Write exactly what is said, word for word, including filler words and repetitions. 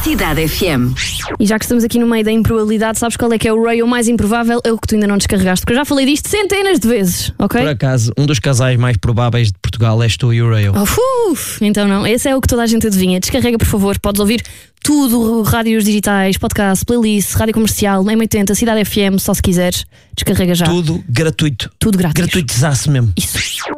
Cidade F M. E já que estamos aqui no meio da improbabilidade, sabes qual é que é o rail mais improvável? É o que tu ainda não descarregaste, porque eu já falei disto centenas de vezes, ok? Por acaso, um dos casais mais prováveis de Portugal és tu e o Rail. Oh, uf, então não, esse é o que toda a gente adivinha. Descarrega, por favor, podes ouvir tudo, rádios digitais, podcast, playlist, rádio comercial, M oitenta, Cidade F M, só se quiseres. Descarrega já. Tudo gratuito. Tudo grátis. Gratuitizasse mesmo. Isso.